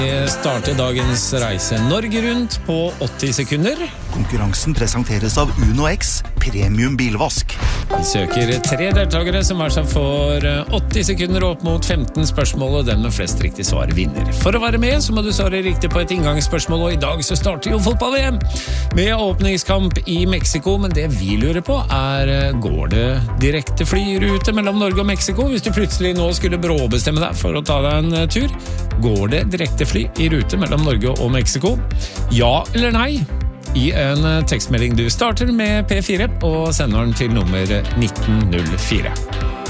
Starter dagens reise Norge rundt på 80 sekunder. Konkurransen presenteres av Uno X Premium Bilvask. Vi søker 3 deltakere som seg for 80 sekunder opp mot 15 spørsmål, og den med flest riktig svar vinner. For å være med så må du svare riktig på et inngangsspørsmål, og i dag så starter jo fotball-VM med åpningskamp i Mexico, men det vi lurer på går det direkte flyrute mellom Norge og Mexico? Hvis du plutselig nå skulle bråbestemme deg for å ta deg en tur, går det direkte fly i rute mellom Norge og Mexico? Ja eller nei? I en tekstmelding du starter med P4 og sender den til nummer 1904.